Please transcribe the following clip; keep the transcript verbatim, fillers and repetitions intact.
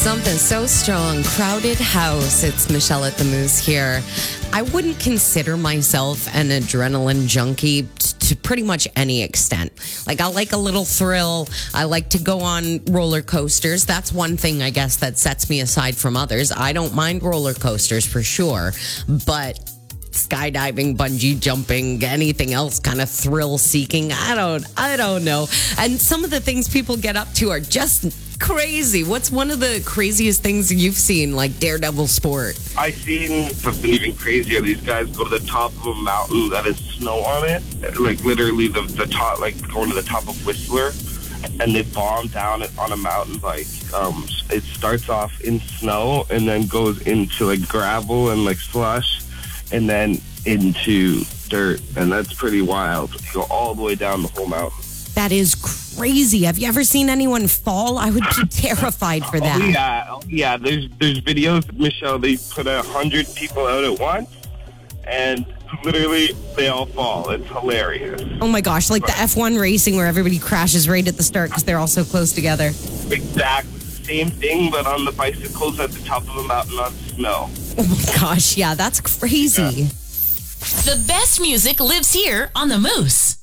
Something so strong, crowded house. It's Michelle at the Moose here. I wouldn't consider myself an adrenaline junkie t- to pretty much any extent. Like, I like a little thrill. I like to go on roller coasters. That's one thing, I guess, that sets me aside from others. I don't mind roller coasters for sure, but skydiving, bungee jumping, anything else kind of thrill seeking, I don't, I don't know. And some of the things people get up to are just crazy. What's one of the craziest things you've seen, like Daredevil sport? I've seen something even crazier. These guys go to the top of a mountain that has snow on it, like literally the, the top, like going to the top of Whistler, and they bomb down it on a mountain. Like um, it starts off in snow and then goes into like gravel and like slush, and then into dirt, and that's pretty wild. You go all the way down the whole mountain. That is crazy. Have you ever seen anyone fall? I would be terrified for that. Oh, yeah. Oh, yeah. There's there's videos, Michelle, they put a hundred people out at once, and literally they all fall. It's hilarious. Oh my gosh, like the F one racing where everybody crashes right at the start because they're all so close together. Exactly. Same thing, but on the bicycles at the top of the mountain on snow. Oh my gosh, yeah, that's crazy. Yeah. The best music lives here on the Moose.